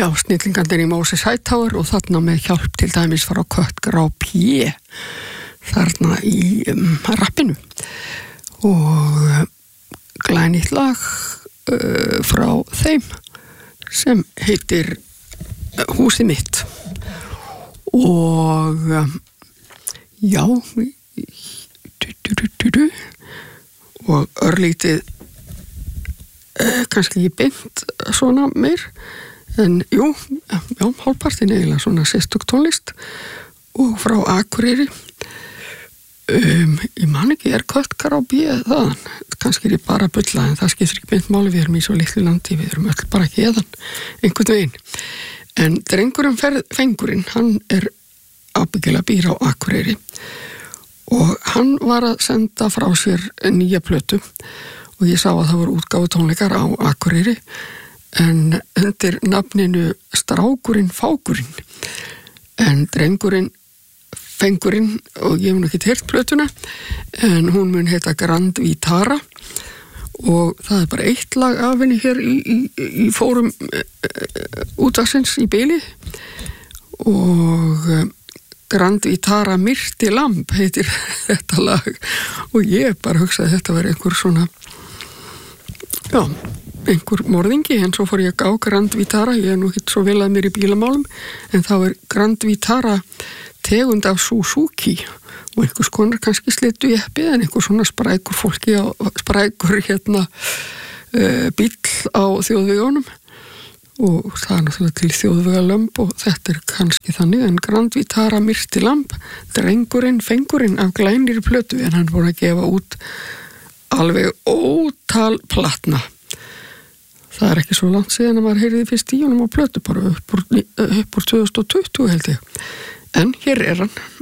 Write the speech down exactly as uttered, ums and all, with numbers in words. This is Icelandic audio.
Já, snillingarnir í Moses Hightower og þarna með hjálp til dæmis frá Kött Grá P þarna í um, rappinu og glænýtt lag uh, frá þeim sem heitir Húsið mitt og um, já du, du, du, du, du. og örlítið uh, kannski ekki beint svona meir en jú, já, hálfpartin eiginlega svona sérstök tónlist og frá Akureyri um, ég man ekki, er Kött Grá P þaðan, kannski er ég bara að bulla en það skiptir ekki beint máli, við erum í svo litlu landi við erum öll bara ekki eðan einhvern veginn, en drengurinn fengurinn, hann er ábyggilega býr á Akureyri og hann var að senda frá sér nýja plötu og ég sá að það voru útgáfu tónleikar á Akureyri en undir nafninu Strákurinn Fákurinn en drengurinn fengurinn og ég hef nú ekki heyrt plötuna en hún mun heita Grand Vitara og það er bara eitt lag af henni hér í, í, í fórum útvarsins í byli og Grand Vitara Myrti Lamb heitir þetta lag og ég bara hugsaði að þetta var einhver svona já einhver morðingi, en svo fór ég að gá Grand Vitara, ég er nú ekki svo vel að mér í bílamálum, en þá er Grand Vitara tegund af Suzuki og einhvers konar kannski slittu jeppi en einhver svona sprækur fólki á, sprækur hérna uh, bíll á þjóðvegunum og það er náttúrulega til þjóðvegalömb og þetta er kannski þannig, en Grand Vitara Myrti Lamb, drengurinn fengurinn af glænir plötu en hann voru að gefa út alveg ótal platna. Það er ekki svo langt síðan að maður heyriði fyrst í honum á plötu bara upp úr, upp úr tvö þúsund tuttugu held ég. En hér er hann